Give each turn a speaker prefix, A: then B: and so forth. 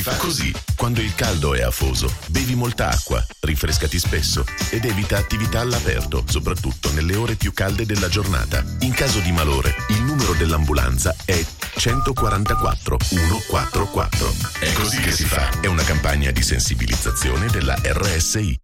A: fa così. Quando il caldo è afoso, bevi molta acqua, rinfrescati spesso ed evita attività all'aperto, soprattutto nelle ore più calde della giornata. In caso di malore, il numero dell'ambulanza è 144 144. È così che si fa. È una campagna di sensibilizzazione della RSI.